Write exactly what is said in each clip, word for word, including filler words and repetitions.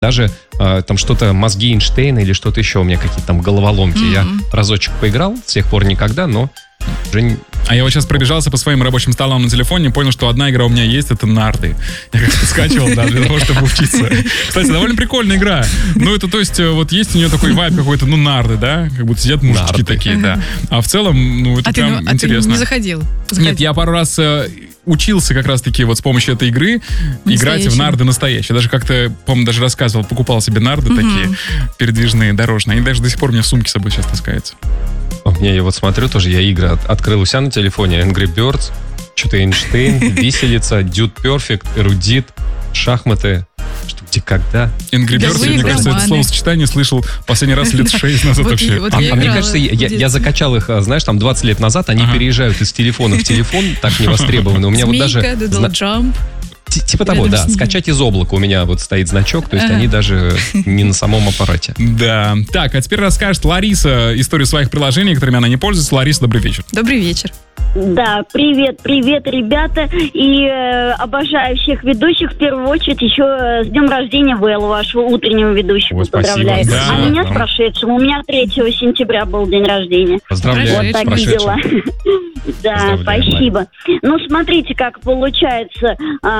Даже э, там что-то мозги Эйнштейна или что-то еще, у меня какие-то там головоломки. Mm-hmm. Я разочек поиграл, с тех пор никогда, но уже не... А я вот сейчас пробежался по своим рабочим столам на телефоне, понял, что одна игра у меня есть, это нарды. Я как-то скачивал, да, для того, чтобы учиться. Кстати, довольно прикольная игра. Ну, это, то есть, вот есть у нее такой вайб какой-то, ну, нарды, да? Как будто сидят мужички нарды. Такие, да. А в целом, ну, это а прям ты, интересно. А ты не заходил? заходил? Нет, я пару раз э, учился как раз-таки вот с помощью этой игры настоящие. Играть в нарды настоящие. Даже как-то, по-моему, даже рассказывал, покупал себе нарды угу. такие передвижные, дорожные. Они даже до сих пор у меня в сумке с собой сейчас таскаются. Не, я вот смотрю тоже, я игры от, открыл у себя на телефоне, Angry Birds, что-то Эйнштейн, Виселица, Dude Perfect, Эрудит, шахматы, что где, когда. Angry Birds, мне кажется, это словосочетание слышал последний раз лет шесть назад вообще. А мне кажется, я закачал их, знаешь, там двадцать лет назад, они переезжают из телефона в телефон, так не востребованы. У меня вот даже... Типа того, да. Скачать из облака у меня вот стоит значок, то есть они даже не на самом аппарате. Да. Так, а теперь расскажет Лариса историю своих приложений, которыми она не пользуется. Лариса, добрый вечер. Добрый вечер. Да, привет, привет, ребята, и э, обожаю всех ведущих, в первую очередь еще с днем рождения Вэл, вашего утреннего ведущего, Ой, поздравляю. Да, а меня с прошедшим, у меня третьего сентября был день рождения. Поздравляю, вот такие дела. Да, спасибо. Ну, смотрите, как получается.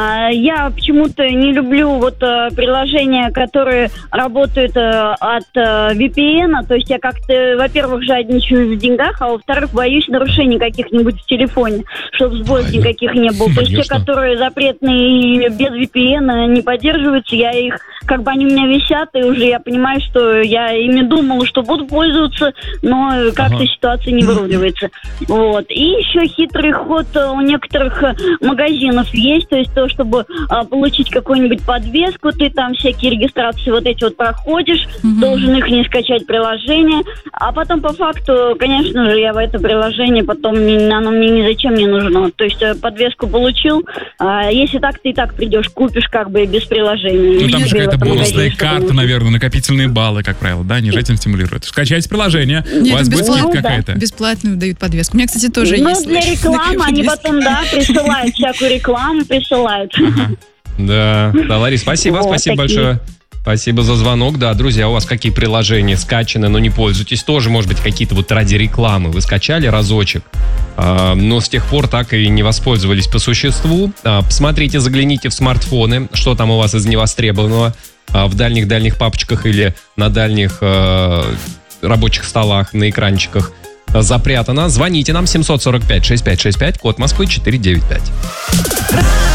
Я почему-то не люблю вот приложения, которые работают от ви пи эн, то есть я как-то, во-первых, жадничаю в деньгах, а во-вторых, боюсь нарушений каких-нибудь в телефоне, чтобы сбоев никаких не было. То есть те, которые запретные и без ви пи эн не поддерживаются, я их, как бы они у меня висят, и уже я понимаю, что я ими думала, что буду пользоваться, но как-то ага. ситуация не выруливается. Вот. И еще хитрый ход у некоторых магазинов есть, то есть то, чтобы а, получить какую-нибудь подвеску, ты там всякие регистрации вот эти вот проходишь, mm-hmm. должен их не скачать приложение, а потом по факту, конечно же, я в это приложение потом не, оно мне ни зачем не нужно. То есть подвеску получил, а, если так, ты и так придешь, купишь как бы без приложения. Ну там же какая-то бонусная карта, наверное, накопительные баллы, как правило, да, они же этим стимулируют. Скачайте приложение, Нет, у вас будет скидка ну, какая-то. Да. Бесплатную дают подвеску. У меня, кстати, тоже ну, есть. Ну, для рекламы они потом, да, присылают всякую рекламу, присылают. Ага. Да, да, Ларис, спасибо, вот спасибо такие. большое. Спасибо за звонок. Да, друзья, у вас какие приложения скачаны, но не пользуетесь? Тоже, может быть, какие-то вот ради рекламы вы скачали разочек, э, но с тех пор так и не воспользовались по существу. Э, посмотрите, загляните в смартфоны, что там у вас из невостребованного э, в дальних-дальних папочках или на дальних э, рабочих столах, на экранчиках э, запрятано. Звоните нам семь сорок пять шестьдесят пять шестьдесят пять, код Москвы четыреста девяносто пять.